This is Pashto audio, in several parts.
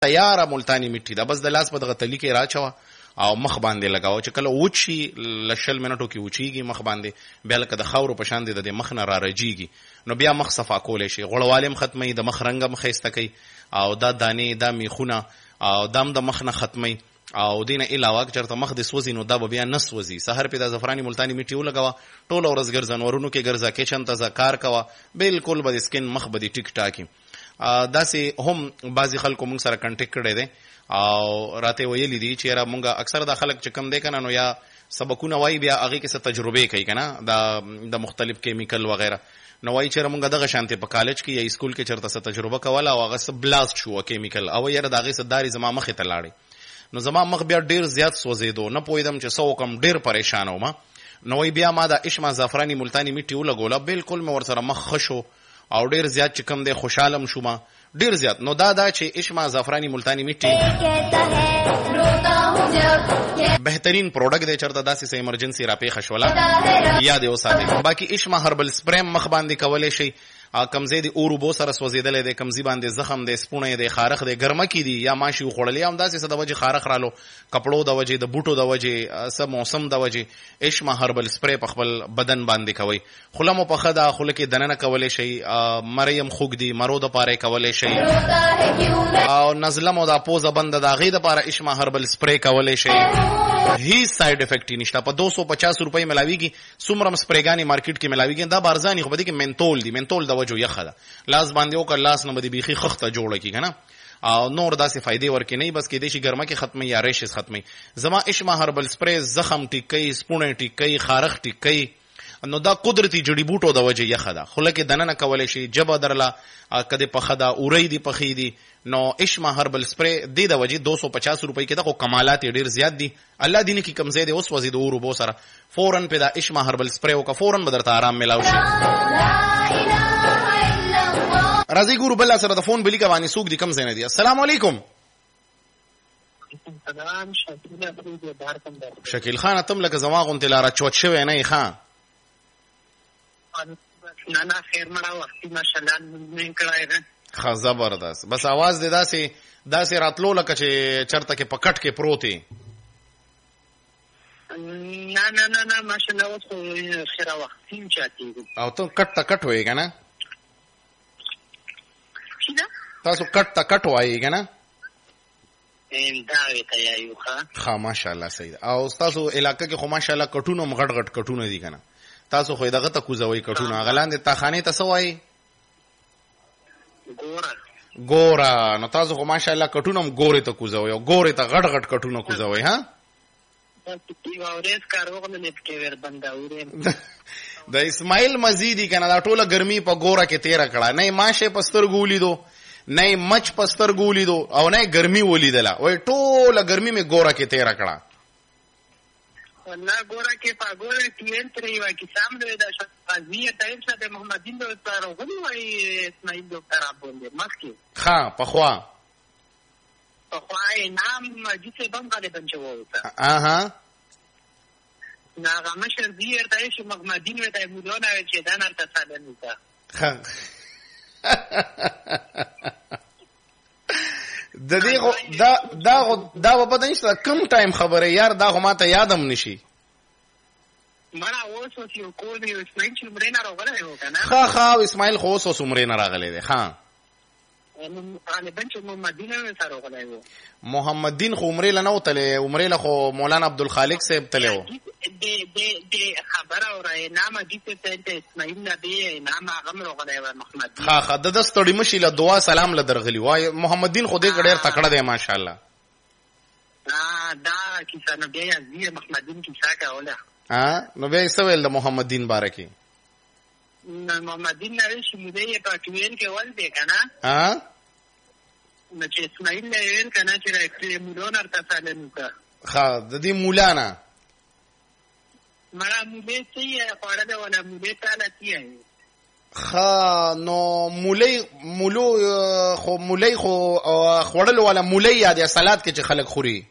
تیاره ملتانی میټي ده، بس د لاس په دغه تلي کې راچوه او مخ باندې لګاوه، چې کله وچی ل 20 منټو کې وچیږي مخ باندې، بیا لکه د خاورو په شان د مخ نه رارجیږي، نو بیا مخ صفا کولی شي، غوړوالی هم ختموي، د مخ رنګ هم ښایسته کوي، او دا دانې دا میخونه او دام د مخ نه ختموي. او دینه علاوه که چېرته مخ دې سوځي نو دا به بیا نه سوځي. سحر پې د زعفراني ملتاني میټي ولګوه، ټوله ورځ ګرځه، نورونو کې ګرځه، کچن ته ځه، کار کوه، بالکل به د سکن مخ به دې ټیک ټاکي. داسې هم بعضې خلکو موږ سره کنټیکټ کړی دی او راته ویلي دي چې یاره مونږ اکثر دا خلک چې کم دی که نه، نو یا سبقونه وایي بیا هغې کې څه تجربې کوي که نه، د مختلف کیمیکل وغیره، نو وایي چېرې مونږ دغه شانتې په کالج کې یا سکول کې چېرته څه تجربه کوله او هغه څه بلاست شو کیمیکل، او یاره د هغې څه دارې زما مخې ته لاړې، نو زما مخ بیا ډېر زیات سوځېدو، نه پوهېدم چې څه وکړم، ډېر پریشان وم. نو وایي بیا ما د اشما زعفراني ملتاني میټي ولګوله، بالکل مې ورسره مخ ښه شو او ډېر زیات چې کوم دی خوشحالم شوم ډېر زیات. نو دا چې اشما زعفراني ملتاني میټي بهترین پروډکټ دی، چېرته داسې څه ایمرجنسي راپېښه شوله یاد یې وساتئ. باقي اشما هربل سپری مخ باندې کولی شئ، کمزې د اور اوبو سره سوځېدلی دی، کمزې باندې زخم دی، سپوڼی دی، خارښ دی، ګرمه کې دي یا ماشي وخوړلې، هم داسې څه د وجې خارښ رالو، کپړو د وجې، د بوټو د وجې، څه موسم د وجې، اشما هربل سپری په خپل بدن باندې کوئ. خوله مو پخه ده، خوله کې دننه کولی شئ، مرۍ هم خوږ دي، مرو دپاره یې کولی شئ، او نزله مو دا پوزه بنده د هغې دپاره اشما هربل سپری کولی شئ. هیڅ سایډ افیکټ یې نشته، په 250 روپۍ ملاویږي، څومره هم سپریګانې مارکیټ کې ملاویږي، دا به ارزانې، خو په دې کې منتول دي، منتول د وجو یخه ده، لاس باندې وکړه، لاس نه به دې بیخي خښته جوړه کړي که نه، او نور داسې فایدې ورکې نه وي، بس کېدای شي ګرمه کې ختموي یا ریشز ختموي. زما اشما هربل سپری زخم ټیک کوي، سپوڼی ټیک کوي، خارښ ټیک کوي، نو دا قدرتي جړي بوټو د وجې یخه ده، خوله کې دننه کولی شي، جبه درله که دې پخه ده، اورۍ دې پخې دي، نو اشما هربل سپری دې د وجې 250 روپۍ کې ده، خو کمالات یې ډېر زیات دي. الله دینه کې کمزی دی وسوځي د اور اوبو سره، فوراً پې دا اشما هربل سپری وکړه، فوراً به درته آرام میلاو شي. راځئ ګورو بل سره د فون بلیکه باندې څوک دي، کم ځای نه دي. السلام علیکم. شکیل خان تم لکه زما غوندې لا راچوت شوی نه یې ښه؟ نه خیر مړه وختي ماشاءالله مونږ کړی ده ښه زبردست. بس اواز دې داسې راتلو لکه چې چرته کې په کټ کې پروت یې. نه ماشاءالله اوس خو خیره وختي چاتېږو. او ته کټ ته کټ وایې که نه؟ تاسو کټ ته کټ وایې که نه؟ دا ورته یایو ښه. ماشاءالله صحیح ده. او ستاسو علاقه کې خو ماشاءالله کټونه هم غټ غټ کټونه دي که نه؟ تاسو خو یې دغه ته کوزوئ کټونه، هغه لاندې تاخانې ته څه وایي؟ ګوره. نو تاسو خو ماشاءالله کټونه هم ګورې ته کوزوئ، او ګورې ته غټ غټ کټونه کوزوئ ها؟ د اسماعیل مزیدي که نه دا ټوله ګرمي په ګوره کې تېره کړه، نه یې ماشه په سترګو ولیدو، نه یې مچ په سترګو ولیدو، او نه یې ګرمي ولیدله، وایي ټوله ګرمي مې ګوره کې تېره کړه. والله ګوره کې په ګوره ټي ان ترې یوه کیسه هم دی، د قاضي طیب صاحب د محمدین ته راغلي وایي اسماعیل ډاکټر ابوندې مخکې پخوا یې نام مجید صاحب هم غالبا چې ووته نو هغه مشر زی ورته یې چې محمدین ورته یې مولونه ویل چې دا نرته سالن وکړه. د دې خو دا به پته نشته کوم ټایم خبره یار، دا خو ما ته یادم نشي. مړه اوس اوس یو کول مې اسماعیل چې عمرې نه راغلی و که نه؟ ښه اسماعیل خو اوس عمرې نه راغلی دی. غالبا چې محمدین هم سره راغلی و. محمدین خو عمرې له نه و تلی، عمرې له خو مولانا عبدالخالق صاحب تلی و. د خبره اوره نامه دې ته اسماعیل نه دی نامه هغه هم راغلی و محمدین. ښه د ستړي مشي له دعا سلام له درغلي وایي. محمدین خو دې کې ډېر تکړه دی ماشاءالله. دا کیسه نو بیا یې محمدین کیسه کوله. نو بیا یې څه ویل د محمدین باره کې؟ محمدین نه ویل چې مودې یې په ټویل کې ول دی که نه؟ نو چې اسماعیل نه یې ویل که نه چې مولونه ورته سالن وکړه. د دې مولا نه مړه مولې څه یې خوړلی وله مولې تاله څه یې؟ نو مولۍ خو خوړلو والا مولۍ یاد یا سلاد کې چې خلک خوري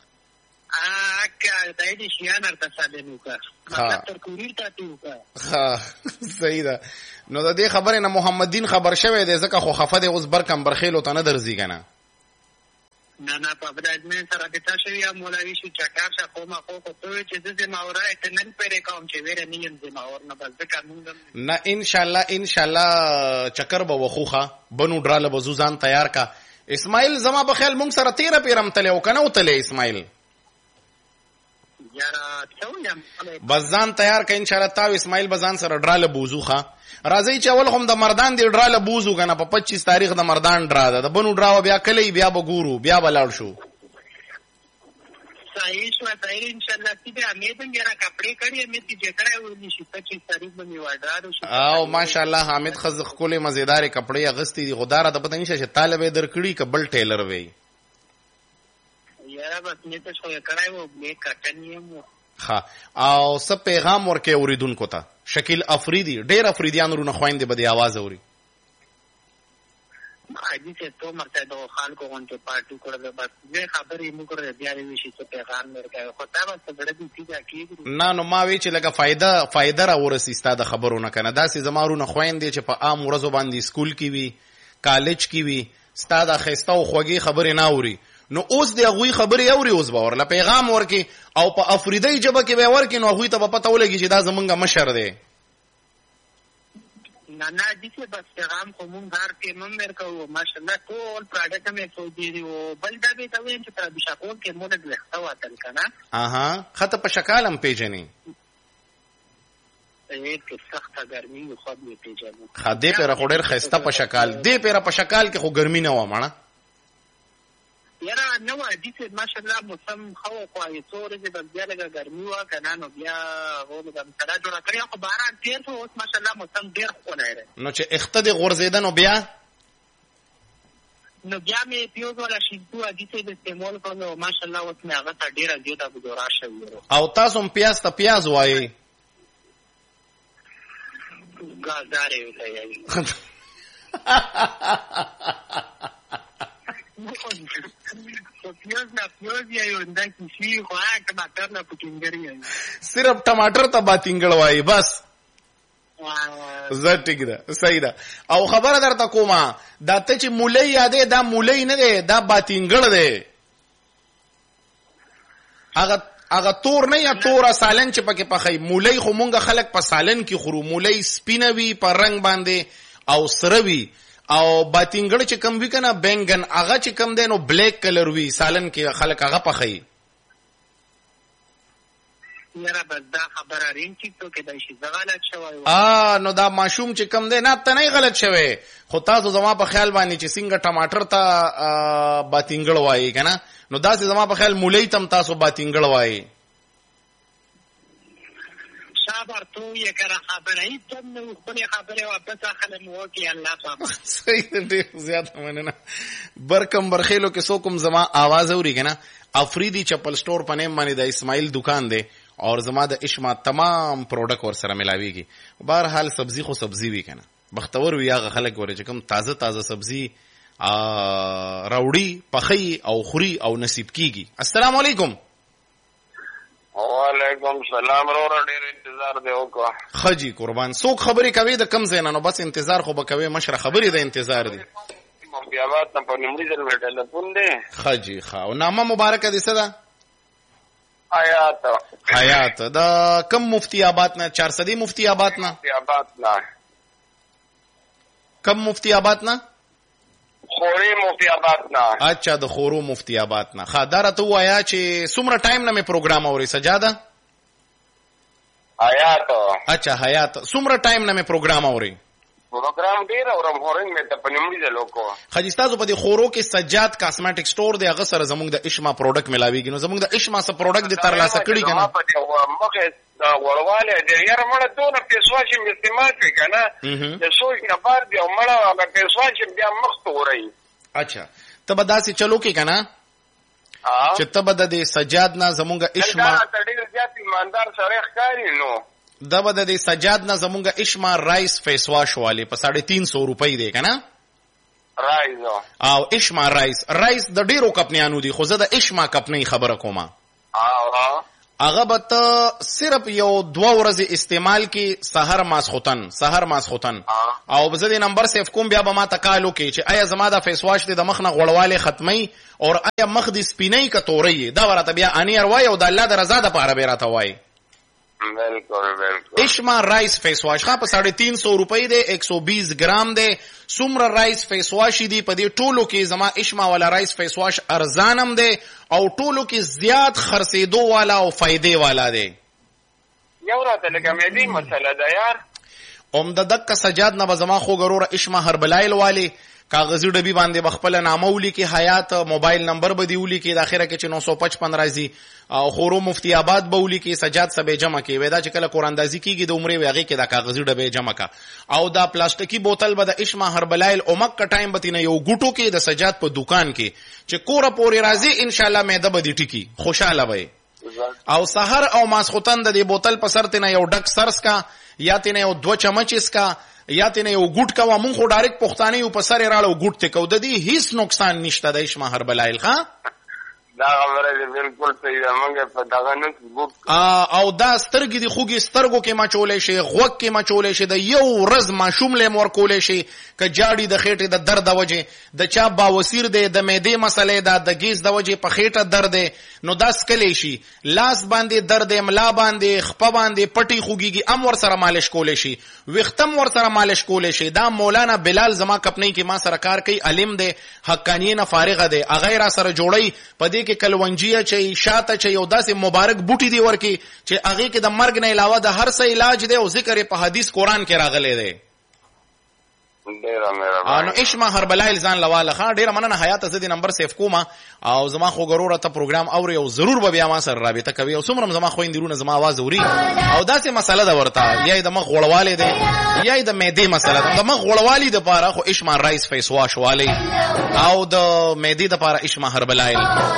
صحیح ده. نو د دې خبرې نه محمدین خبر شوی دی، ځکه خو خفه دی اوس برکم برخیلو ته نه درځي که نه؟ نه په برادمن سره د تاسو یا مولوی شي چکار شه خو ما خو ته چې د زموره ته نن پرې کوم چې وره نه یم زمور نه بس ځکه موږ نه ان شاء الله چکر به وخوخه بنو ډراله بزوزان تیار کا. اسماعیل زما په خیال مونږ سره 13 پیرم تله او کنه وتله اسماعیل یاره څو یم بزان تیار کا ان شاء الله تاو اسماعیل بزان سره ډراله بوزوخه راځي چې اول هم د مردان دی ډراله بوزو کنه په 25 تاریخ د مردان ډرا ده د بنو ډراو بیا کلی بیا بګورو بیا بلاړ شو صحیح شو صحیح ان شاء الله چې امید نګرا کپڑے کړی امید چې کړه ونی شي 25 تاریخ باندې وډارو شو او ماشاءالله حامد خزخ کولې مزیدار کپڑے اغستی دي غداره د پته نشه چې طالب درکړي کبل ټیلر وی یاره بس نه ته شو کړای وو می کټنیم ها او سب پیغام ورکه اوریدونکو ته شکیل افریدی ډیر افریدیان رونه خويندې بده आवाज اوري اځي چې تو مرته د خلکو غونډه پارټي کړل بس زه خبرې مو کړې بیا وی شي چې پیغام ورکړ خو تا بس ډېر دي چې کیږي نه نو ما وی چې لکه فائدہ را ورسې ستاده خبرونه کنه داسې زمارونه خويندې چې په عام ورځو باندې سکول کې وي کالج کې وي ستاده خسته او خوږی خبرې نه اوري نو اوس دی غوي خبرې اوري اوس باور لا پیغام ورکي او په افریدی جبه کې به ورکي نو غوي ته په پته ولګي چې دا زمونږه مشر دی نه دي چې بس پیغام کوم هر کې مم ورکو ماشاءالله ټول پروډکټ مې سو دي او بل دا به ته وین چې تر بشاکو کې مونږ د لختو وتل کنه اها خطه په شکالم پیژنې کې سخته ګرمي خو به پیژنې خدای پر خورر خسته په شکال دی پر په شکال کې خو ګرمي نه و مړه یاره نو دي چې ماشاءالله موسم خو کوی څورې د بیا لګه ګرمي وا کنه نو بیا غو د سره جوړ کړی خو باران تیر ته اوس ماشاءالله موسم ډیر خولای نو چې اخته د غورزیدن او بیا مې پیوز ولا شیدو دي چې د استعمال کولو ماشاءالله اوس مې هغه ته ډیره زیاته بجورا شوی او تاسو پیاز ته پیاز وایي ګازارې وایي صرف ټماټر ته باتینګل وایي بس زه ټیک ده صحیح ده او خبره درته کومه دا ته چې مولای یادې دا مولای نه دی دا باتینګل دی هغه تور نه یا تور سالن چې پکې پخې مولای خو مونږ خلک په سالن کې خورو مولای سپینوي په رنگ باندې او سروي او باتینګړ چې کم وی کنه بنگن هغه چې کم دینو بلیک کلر وی سالن کې خلک هغه پخې یاره بس دا خبره رین چې تو کې د شي غلط شوی نو دا ماشوم چې کم دی نه ته نه غلط شوی خو تاسو زما په خیال باندې چې څنګه ټماټر ته باتینګړ وایي کنه نو دا چې زما په خیال مولای تم تاسو باتینګړ وایي صبر تو یې کړه خبره ای ته نو خپل خبره واپس اخلم وکي الله پاک صحیح دی زیات مننه برکم برخیلو کې سو کوم زما आवाज اوري کنه افریدی چپل سٹور په نیم باندې د اسماعیل دکان دی اور زما د اشما تمام پروډکټ ور سره ملاويږي بهر حال سبزی خو سبزی وی کنه بختور وی هغه خلک ور چې کوم تازه سبزی راوړي پخې او خوري او نصیب کیږي. السلام علیکم. وعلیکم السلام. ورور ډیر انتظار دی وکړه. خجی قربان. څوک خبرې کوي د کم زینا نو بس انتظار خو بکوي مشره خبرې د انتظار دی. بیا وخت په نیمه ځل وټل پون دی. خجی ښا او نامه مبارکه دي صدا حیات دا کم مفتی آباد نه 400 مفتی آباد نه کم مفتی آباد نه خوري مفتی آباد نه اچھا د خورو مفتی آباد نه خادره ته وایا چې څومره ټایم نه مې پروګرام اوري سجاده حیات اچھا حیات څومره ټایم نه مې پروګرام اوري پروګرام ډیر اورم خورنګ مې ته پنیمړي د لوکو خجستازو په دې خورو کې سجاد کاسمیټک سٹور دی هغه سره زموږ د اشما پروډکټ ملاويږي نو زموږ د اشما سره پروډکټ د تر لاسه کړی کنه مخه دا ورواله د یاره مړه دونه پیسوا چې استعمال کوي کنه د سوچ نه بار دی او مړه هغه پیسوا چې بیا مخ ته ورای اچھا ته به داسې چلو کې کنه چې ته به د سجاد نه زموږ اشما دا ډیر زیات ایماندار سره ښکاری نو دا به د سجاد نه زمونږه اشما رایس فیس واش والی په 350 روپۍ دی کنه رایس او اشما رایس د ډیرو کپنیانو دی خو زه د اشما کپنی خبره کومه هغه به ته صرف یو 2 ورځې استعمال کی سحر ماسخوتن او زه دې نمبر سیف کوم بیا به ما ته کال وکړي چې آیا زما دا فیس واش د مخ نه غوړوالی ختمي او آیا مخ دې سپینی که توري دا ورته بیا انیر وای او د الله د رضا دپاره به راته وای. بالکل اشما رائس فیس واش په 350 روپۍ دی 120 ګرام دی. څومره رائس فیس واش دی په دې ټولو کې زما اشما والا رائس فیس واش ارزانم دی او ټولو کې زیات خرڅېدو والا او فائدې والا دی. یو راته لکه مې دې مسله ده یار د دک سجاد نه به زما خو ګروره اشما هربلایل والی کاغذی ډبی باندې بخپل نامه ولیکي حیات موبایل نمبر به دی ولیکي د اخره کې چې 955 راځي او خورو مفتی آباد به ولیکي سجاد سبه جمع کې ودا چې کله قراندازي کیږي د عمره ویغه کې د کاغذی ډبی جمع کا او دا پلاستیکي بوتل به د اشما هربلایل او مکه ټایم بتینه یو ګټو کې د سجاد په دکان کې چې کوره پورې راځي ان شاء الله مې د بدی ټکی خوشاله وي. او سحر او ماسخوتن د دې بوتل په سر تنه یو ډک سرس کا یا تنه یو 2 چمچ کا یا تنه یو ګوټ کا مونږ خو ډایرکټ پښتانه یو په سر راړو ګوټ ته کو د دې هیڅ نقصان نشته د اشما هربلایل ښا دا خبره بالکل صحیح ده. موږ په دغه نه ګوټ او دا سترګې د خوږي سترګو کې مچولې شي غوږ کې مچولې شي د یو ورځ ماشوم له مور کولې شي ک جاړي د خېټې د درد وجه د چا باوسیر دی د معدې مسلې دا د گیز د وجه په خېټه درد نو دا سکلې شي لاس باندې درد ملا باندې خپه باندې پټي خوږيږي امور سره مالش کولې شي وختم ور سره مالش کولې شي. دا مولانا بلال زما کپنی کې ما سره کار کوي علم دی حقانیه فارغه دی اغه را سره جوړي پدې کې کلونجیه چي شاته چي یو داسې مبارک بوټي دی ورکی چې اغه کې د مرګ نه علاوه د هر څه علاج دی او ذکر په حدیث قران کې راغلی دی. نو اشما هربلایل ځان لواله ښه ډیره مننه حیات زدي نمبر سیف کوما او زما خو ګروره ته پروګرام اوري او ضرور به بیا ما سره رابطه کوي او څومره زما خو اندیرونه زما आवाज اوري او داسې مسله ده ورته یا د مخ غړواله ده یا د معدې مسله ده. د مخ غړوالی د پاره خو اشما رائس فیس واش والی او د معدې د پاره اشما هربلایل